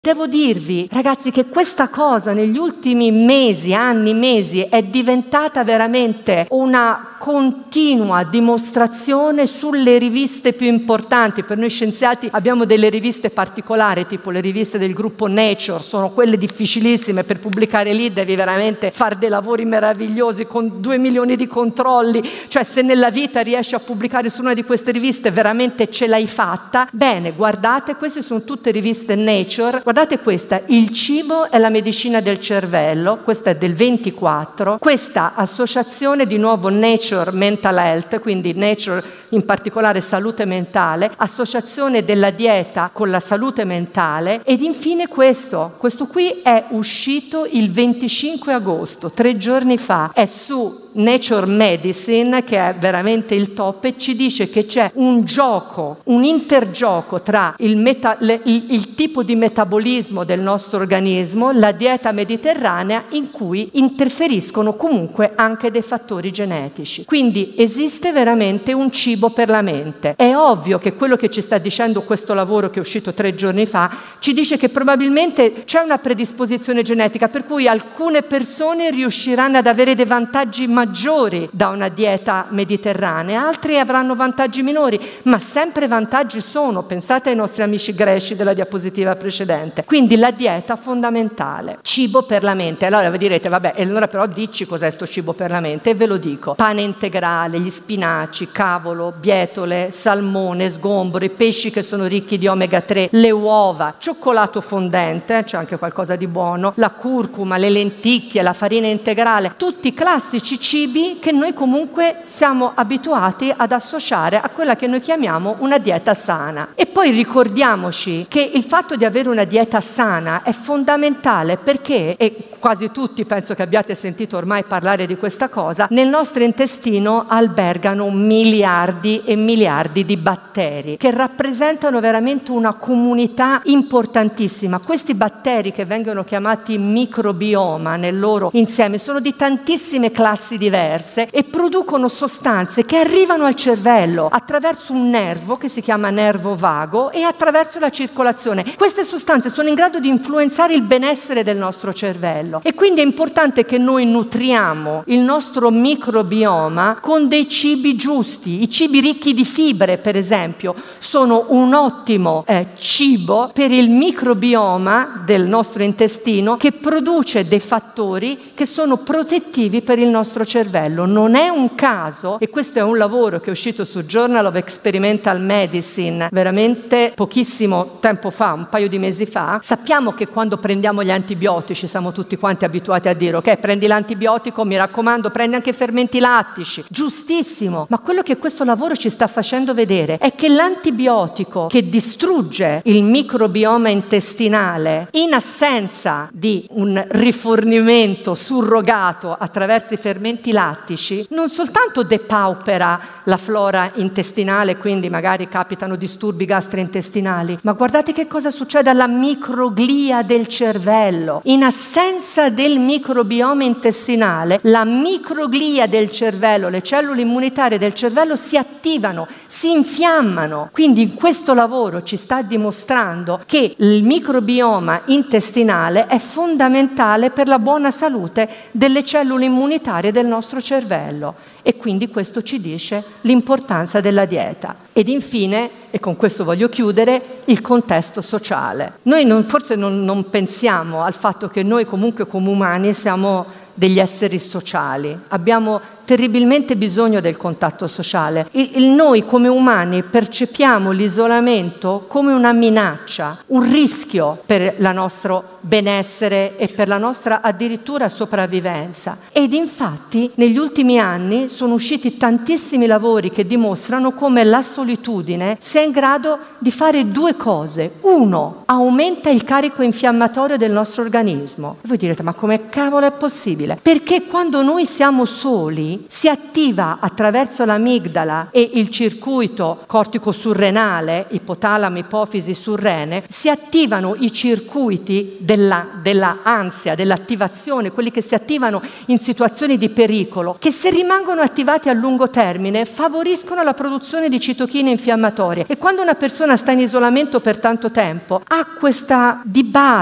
Devo dirvi, ragazzi, che questa cosa negli ultimi mesi è diventata veramente una continua dimostrazione sulle riviste più importanti. Per noi scienziati abbiamo delle riviste particolari, tipo le riviste del gruppo Nature, sono quelle difficilissime, per pubblicare lì devi veramente fare dei lavori meravigliosi con 2 milioni di controlli, cioè se nella vita riesci a pubblicare su una di queste riviste veramente ce l'hai fatta. Bene, guardate, queste sono tutte riviste Nature. Guardate questa, il cibo e la medicina del cervello, questa è del 24, questa associazione di nuovo Nature Mental Health, quindi Nature in particolare salute mentale, associazione della dieta con la salute mentale, ed infine questo qui è uscito il 25 agosto, 3 giorni fa, è su Nature Medicine, che è veramente il top, e ci dice che c'è un gioco, un intergioco tra il tipo di metabolismo del nostro organismo, la dieta mediterranea, in cui interferiscono comunque anche dei fattori genetici. Quindi esiste veramente un cibo per la mente. È ovvio che quello che ci sta dicendo questo lavoro, che è uscito 3 giorni fa, ci dice che probabilmente c'è una predisposizione genetica per cui alcune persone riusciranno ad avere dei vantaggi maggiori da una dieta mediterranea, altri avranno vantaggi minori, ma sempre vantaggi sono. Pensate ai nostri amici greci della diapositiva precedente. Quindi la dieta fondamentale, cibo per la mente. Allora vi direte, vabbè, e allora però dici cos'è sto cibo per la mente, e ve lo dico: pane integrale, gli spinaci, cavolo, bietole, salmone, sgombro, i pesci che sono ricchi di omega 3, le uova, cioccolato fondente, c'è anche qualcosa di buono, la curcuma, le lenticchie, la farina integrale, tutti classici cibi che noi comunque siamo abituati ad associare a quella che noi chiamiamo una dieta sana. E poi ricordiamoci che il fatto di avere una dieta sana è fondamentale perché, e quasi tutti penso che abbiate sentito ormai parlare di questa cosa, nel nostro intestino albergano miliardi e miliardi di batteri che rappresentano veramente una comunità importantissima. Questi batteri, che vengono chiamati microbioma nel loro insieme, sono di tantissime classi diverse e producono sostanze che arrivano al cervello attraverso un nervo che si chiama nervo vago e attraverso la circolazione. Queste sostanze sono in grado di influenzare il benessere del nostro cervello e quindi è importante che noi nutriamo il nostro microbioma con dei cibi giusti. I cibi ricchi di fibre, per esempio, sono un ottimo cibo per il microbioma del nostro intestino, che produce dei fattori che sono protettivi per il nostro cervello. Non è un caso, e questo è un lavoro che è uscito su Journal of Experimental Medicine veramente pochissimo tempo fa, un paio di mesi fa. Sappiamo che quando prendiamo gli antibiotici siamo tutti quanti abituati a dire: ok, prendi l'antibiotico, mi raccomando, prendi anche fermenti lattici. Giustissimo, ma quello che questo lavoro ci sta facendo vedere è che l'antibiotico che distrugge il microbioma intestinale in assenza di un rifornimento surrogato attraverso i fermenti lattici non soltanto depaupera la flora intestinale, quindi magari capitano disturbi gastrointestinali, ma guardate che cosa succede alla microglia del cervello. In assenza del microbioma intestinale, la microglia del cervello, le cellule immunitarie del cervello si attivano, si infiammano. Quindi in questo lavoro ci sta dimostrando che il microbioma intestinale è fondamentale per la buona salute delle cellule immunitarie del nostro cervello, e quindi questo ci dice l'importanza della dieta. Ed infine, e con questo voglio chiudere, il contesto sociale. Noi forse non pensiamo al fatto che noi comunque come umani siamo degli esseri sociali, abbiamo terribilmente bisogno del contatto sociale. Noi come umani percepiamo l'isolamento come una minaccia, un rischio per il nostro benessere e per la nostra addirittura sopravvivenza. Ed infatti negli ultimi anni sono usciti tantissimi lavori che dimostrano come la solitudine sia in grado di fare 2 cose. 1, aumenta il carico infiammatorio del nostro organismo. E voi direte: ma come cavolo è possibile? Perché quando noi siamo soli cui si attiva attraverso l'amigdala e il circuito cortico-surrenale, ipotalamo, ipofisi, surrene, si attivano i circuiti della ansia, dell'attivazione, quelli che si attivano in situazioni di pericolo, che se rimangono attivati a lungo termine favoriscono la produzione di citochine infiammatorie. E quando una persona sta in isolamento per tanto tempo, ha questa di base